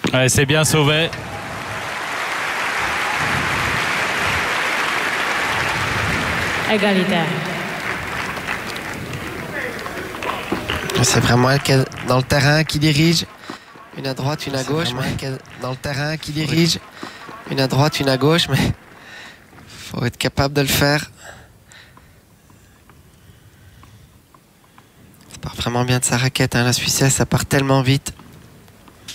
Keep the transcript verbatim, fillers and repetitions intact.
Ouais, c'est bien sauvé. Égalité. C'est vraiment elle dans le terrain qui dirige. Une à droite, une à gauche. Mais dans le terrain qui dirige. Une à droite, une à gauche. Mais faut être capable de le faire. Ça part vraiment bien de sa raquette. Hein, la Suissesse, ça part tellement vite.